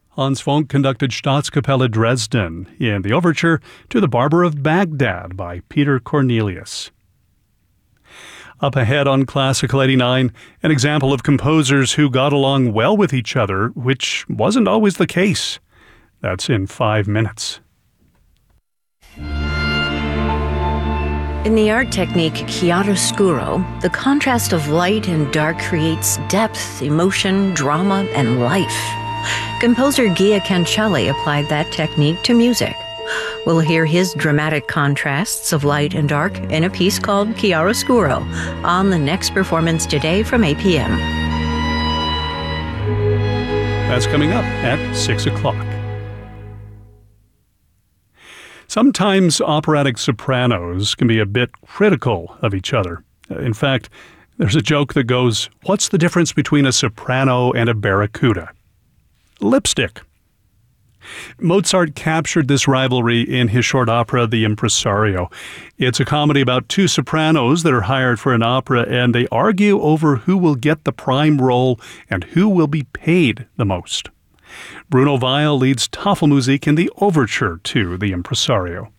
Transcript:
Hans Funk conducted Staatskapelle Dresden in the overture to The Barber of Baghdad by Peter Cornelius. Up ahead on Classical 89, an example of composers who got along well with each other, which wasn't always the case. That's in 5 minutes. In the art technique chiaroscuro, the contrast of light and dark creates depth, emotion, drama, and life. Composer Gia Cancelli applied that technique to music. We'll hear his dramatic contrasts of light and dark in a piece called Chiaroscuro on the next performance today from 8 p.m. That's coming up at 6 o'clock. Sometimes operatic sopranos can be a bit critical of each other. In fact, there's a joke that goes, "What's the difference between a soprano and a barracuda?" Lipstick. Mozart captured this rivalry in his short opera, The Impresario. It's a comedy about two sopranos that are hired for an opera, and they argue over who will get the prime role and who will be paid the most. Bruno Weil leads Tafelmusik in the overture to The Impresario.